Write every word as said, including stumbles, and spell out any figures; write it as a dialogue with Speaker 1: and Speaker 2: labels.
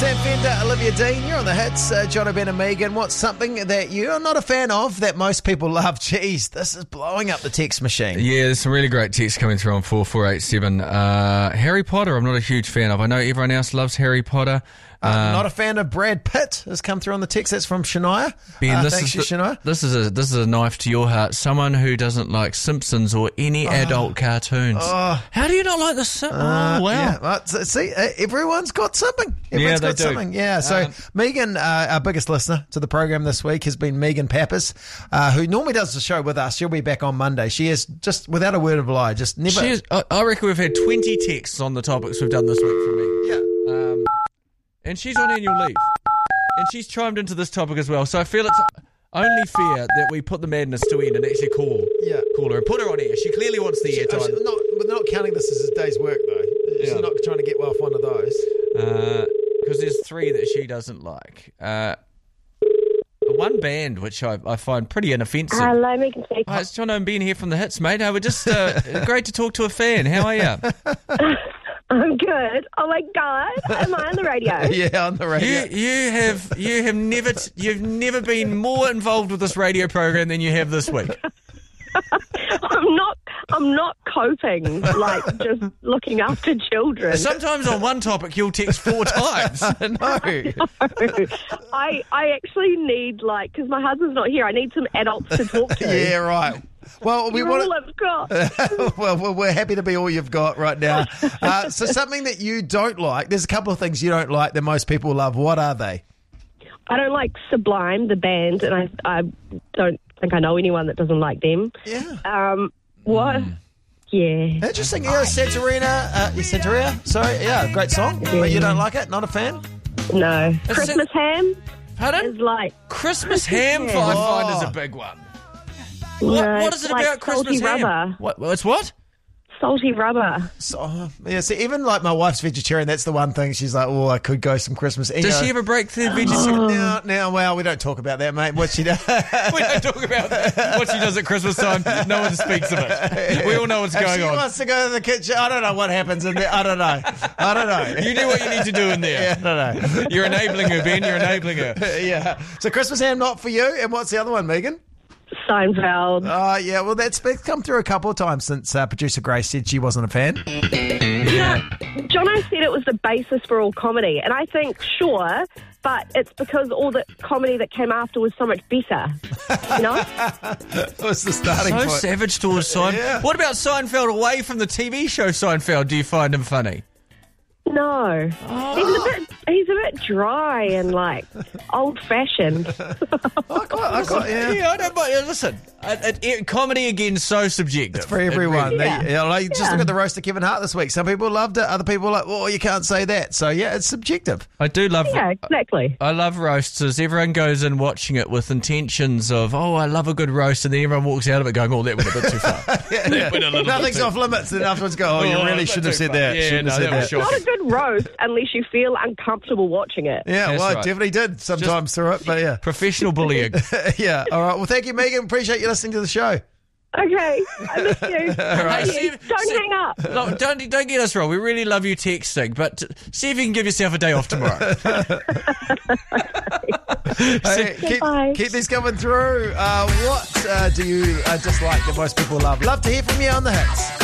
Speaker 1: Sam Fender, Olivia Dean, you're on the hits. Uh, John O'Brien and Megan, what's something that you're not a fan of that most people love? Jeez, this is blowing up the text machine.
Speaker 2: Yeah, there's some really great texts coming through on four four eight seven. Uh, Harry Potter, I'm not a huge fan of. I know everyone else loves Harry Potter.
Speaker 1: Uh,
Speaker 2: Um,
Speaker 1: not a fan of Brad Pitt has come through on the text. That's from Shania.
Speaker 2: Ben,
Speaker 1: uh,
Speaker 2: this
Speaker 1: thanks,
Speaker 2: is
Speaker 1: you,
Speaker 2: the-
Speaker 1: Shania.
Speaker 2: This is a this is a knife to your heart. Someone who doesn't like Simpsons or any adult cartoons.
Speaker 1: Oh.
Speaker 2: How do you not like the Sim-
Speaker 1: Uh,
Speaker 2: Oh wow!
Speaker 1: Yeah, well, so- see, uh, everyone's got something. Everyone's
Speaker 2: they
Speaker 1: got
Speaker 2: do.
Speaker 1: something. Yeah. So
Speaker 2: Um,
Speaker 1: Megan, uh, our biggest listener to the program this week, has been Megan Pappas, uh, who normally does the show with us. She'll be back on Monday. She is just without a word of a lie, just never.
Speaker 2: She is, I, I reckon we've had twenty texts on the topics we've done this week from me.
Speaker 1: Yeah.
Speaker 2: Um, and she's on annual leave. And she's chimed into this topic as well. So I feel it's only fair that we put the madness to end and actually call,
Speaker 1: Yeah.
Speaker 2: call her and put her on air. She clearly wants the
Speaker 1: She-
Speaker 2: airtime.
Speaker 1: she's not, we're not counting this as a day's work, though. She's
Speaker 2: Yeah.
Speaker 1: not trying to get off one of those.
Speaker 2: Because there's three that she doesn't like. Uh, one band, which I, I find pretty inoffensive.
Speaker 3: Hello, Megan speaking.
Speaker 2: Hi, it's John Owen being here from the Hits, mate. Uh, we're just uh, great to talk to a fan. How are you?
Speaker 3: I'm good. Oh my god, am I on the radio?
Speaker 1: Yeah, on the radio.
Speaker 2: You you have you have never t- you've never been more involved with this radio program than you have this week.
Speaker 3: I'm not. I'm not coping. Like just looking after children.
Speaker 2: Sometimes on one topic you'll text four times.
Speaker 1: no.
Speaker 3: I I actually need like because my husband's not here. I need some adults to talk to.
Speaker 1: Yeah, right. Well, we
Speaker 3: You're
Speaker 1: want.
Speaker 3: all I've got.
Speaker 1: well, well, we're happy to be all you've got right now. Uh, so, something that you don't like. There's a couple of things you don't like that most people love. What are they?
Speaker 3: I don't like Sublime, the band, and I I don't think I know anyone that doesn't like them.
Speaker 1: Yeah.
Speaker 3: Um, what? Yeah.
Speaker 1: Interesting. Yeah, Santorina. Uh, yeah, Santeria. Sorry. Yeah, great song. But you don't like it? Not a fan?
Speaker 3: No.
Speaker 2: Is
Speaker 3: Christmas
Speaker 2: it-
Speaker 3: ham
Speaker 2: Pardon?
Speaker 3: is like.
Speaker 2: Christmas ham, I find, is a big one. What,
Speaker 3: No,
Speaker 2: what is it
Speaker 3: like
Speaker 2: about Christmas
Speaker 3: salty
Speaker 2: ham?
Speaker 3: rubber.
Speaker 2: What? It's what?
Speaker 3: Salty rubber.
Speaker 1: So, uh, yeah, see, even like my wife's vegetarian, that's the one thing she's like, oh, I could go some Christmas. You
Speaker 2: Does
Speaker 1: know,
Speaker 2: she ever break the vegetarian?
Speaker 1: Now, now, well, we don't talk about that, mate. What she does.
Speaker 2: We don't talk about that. What she does at Christmas time. No one speaks of it. We all know what's
Speaker 1: If
Speaker 2: going
Speaker 1: she
Speaker 2: on.
Speaker 1: wants to go to the kitchen, I don't know what happens in there. I don't know. I don't know.
Speaker 2: You do what you need to do in there.
Speaker 1: Yeah, I don't know.
Speaker 2: You're enabling her, Ben. You're enabling her.
Speaker 1: Yeah. So Christmas ham not for you. And what's the other one, Megan?
Speaker 3: Seinfeld.
Speaker 1: Oh, yeah. Well, that's it's come through a couple of times since uh, producer Grace said she wasn't a fan.
Speaker 3: Jono said it was the basis for all comedy, and I think, sure, but it's because all the comedy that came after was so much better. You know?
Speaker 1: That was the starting
Speaker 2: So
Speaker 1: point.
Speaker 2: savage towards Seinfeld.
Speaker 1: Yeah.
Speaker 2: What about Seinfeld away from the T V show Seinfeld? Do you find him funny?
Speaker 3: No. He's a bit he's a bit dry and like old fashioned.
Speaker 1: I quite, I quite, yeah.
Speaker 2: Yeah, I don't mind. Listen, it, it, it, comedy again so subjective.
Speaker 1: For everyone.
Speaker 2: It
Speaker 1: They-
Speaker 3: Yeah.
Speaker 1: you know, like, just
Speaker 3: Yeah.
Speaker 1: look at the roast of Kevin Hart this week. Some people loved it. Other people are like, oh, you can't say that. So, yeah, it's subjective.
Speaker 2: I do love.
Speaker 3: Yeah, exactly.
Speaker 2: I love roasters. Everyone goes in watching it with intentions of, oh, I love a good roast, and then everyone walks out of it going, oh, that went a bit too far.
Speaker 1: Yeah,
Speaker 2: That
Speaker 1: yeah.
Speaker 2: went a little
Speaker 1: Nothing's
Speaker 2: bit too-
Speaker 1: off limits. Then afterwards go, oh, you
Speaker 2: Oh,
Speaker 1: really
Speaker 2: that's
Speaker 1: should have
Speaker 2: too
Speaker 1: said
Speaker 2: far.
Speaker 1: that.
Speaker 2: Yeah,
Speaker 1: Shouldn't
Speaker 2: no,
Speaker 1: have said
Speaker 2: that was
Speaker 1: that.
Speaker 2: shocking.
Speaker 3: Not a good roast unless you feel uncomfortable watching it.
Speaker 1: Yeah,
Speaker 2: That's
Speaker 1: well, I
Speaker 2: right.
Speaker 1: definitely did sometimes through it, but yeah.
Speaker 2: Professional bullying.
Speaker 1: Yeah, all right. Well, thank you, Megan. Appreciate you listening to the show.
Speaker 3: Okay, I miss you.
Speaker 2: right.
Speaker 3: See you.
Speaker 2: See-
Speaker 3: Don't
Speaker 2: see-
Speaker 3: hang up.
Speaker 2: Look, don't don't get us wrong. We really love you texting, but see if you can give yourself a day off tomorrow.
Speaker 1: Hey, keep,
Speaker 3: Bye.
Speaker 1: keep these coming through. Uh, what uh, do you uh, dislike that most people love? Love to hear from you on the hits.